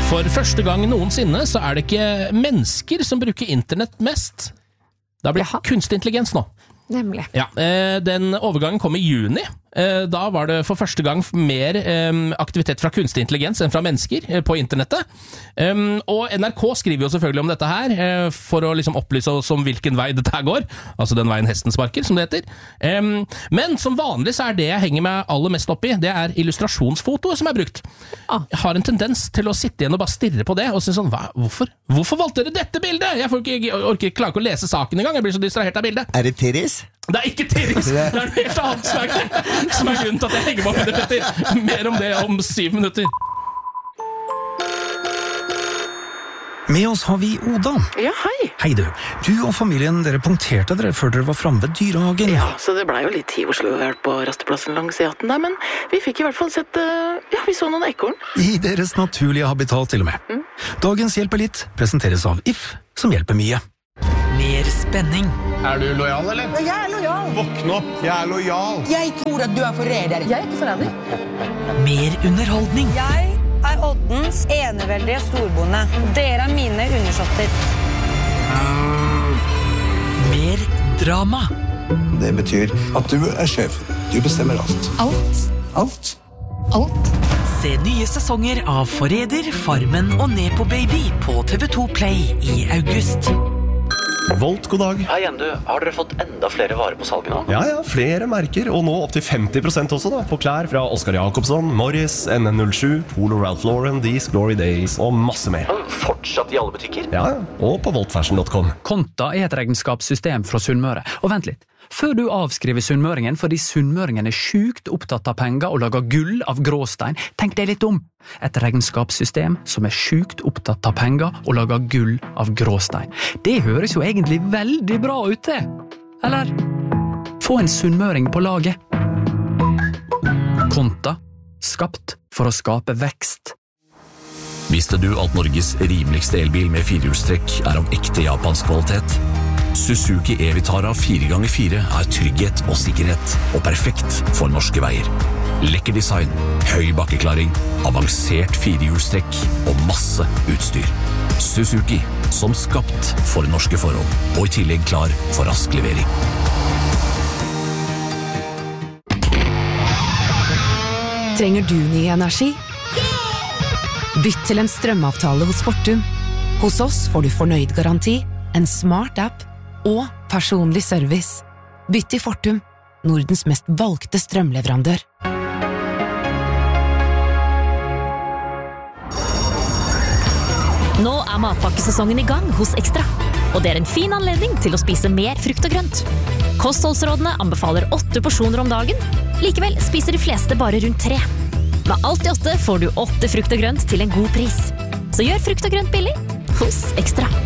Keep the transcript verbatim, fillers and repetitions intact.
For første gang noensinne så er det ikke mennesker som bruker internett mest. Det har blitt Jaha. kunstig intelligens nå. Nemlig. Ja, den overgangen kom i juni. Da var det for første gang mer aktivitet fra kunstig intelligens enn fra mennesker på internettet. Og N R K skriver jo selvfølgelig om dette her, for å liksom opplyse oss om hvilken vei dette her går. Altså den veien hesten sparker, som det heter. Men som vanlig så er det jeg henger meg aller mest opp i, det er illustrasjonsfotoet som er brukt. Jeg har en tendens til å sitte igjen og bare stirre på det, og si sånn, hva, hvorfor? Hvorfor valgte dere dette bildet? Jeg, får ikke, jeg orker ikke, klarer ikke å lese saken engang, jeg blir så distrahert av bildet. Er det Tiris? Det er ikke Tiris, det er noe helt annet som er, som er grunnen til at jeg henger meg opp i det, Petter. Mer om det om syv minutter. Med oss har vi Oda. Ja, hei. Hei du. Du og familien, dere punkterte dere før dere var fremme ved dyrehagen. Ja, så det ble jo litt tid Oslo vært på rasteplassen langs E atten der, men vi fikk i hvert fall sett, uh, ja, vi så noen ekorn. I deres naturlige habitat til og med. Mm. Dagens Hjelper litt presenteres av If, som hjelper mye. Mer spenning. Er du lojal, eller? Jeg er lojal. Våkne opp, jeg er lojal. Jeg tror at du er forræder. Jeg er ikke forræder. Mer underholdning. Jeg er Oddens eneveldige storbonde. Dere er mine undersåtter. Mer drama. Det betyr at du er sjef. Du bestemmer alt. Alt. Alt. Alt. Se nye sesonger av Forræder, Farmen og Nepo Baby på T V to Play i august. Volt, god dag. Hei igjen, du. Har dere fått enda flere varer på salget nå? Ja, ja, flere merker, og nå opp til femti prosent også da, på klær fra Oscar Jacobsson, Morris, N N null sju, Polo Ralph Lauren, These Glory Days og masse mer. Fortsatt i alle butikker? Ja, og på voltfashion punktum com. Konta er et regnskapssystem fra Sunnmøre. Og vent litt. Før du avskriver sunnmøringen fordi sunnmøringen er sjukt opptatt av penger og lager gull av gråstein, tenk deg litt om. Et regnskapssystem som er sjukt opptatt av penger og lager gull av gråstein. Det høres jo egentlig veldig bra ut det. Eller? Få en sunnmøring på laget. Konta. Skapt for å skape vekst. Visste du at Norges rimeligste elbil med firehjulstrekk er av ekte japansk kvalitet? Suzuki E-Vitara fire ganger fire er trygghet og sikkerhet, og perfekt for norske veier. Lekker design, høy bakkeklaring, avansert firehjulstrekk og masse utstyr. Suzuki, som skapt for norske forhold, og i tillegg klar for rask levering. Trenger du ny energi? Bytt til en strømavtale hos Fortum. Hos oss får du fornøyd garanti, en smart app og personlig service. Bytt til Fortum, Nordens mest valgte strømleverandør. Nå er matpakkesesongen i gang hos Ekstra, og det er en fin anledning til å spise mer frukt og grønt. Kostholdsrådene anbefaler åtte porsjoner om dagen, likevel spiser de fleste bare rundt tre. Med alt i åtte får du åtte frukt og grønt til en god pris. Så gjør frukt og grønt billig hos Ekstra.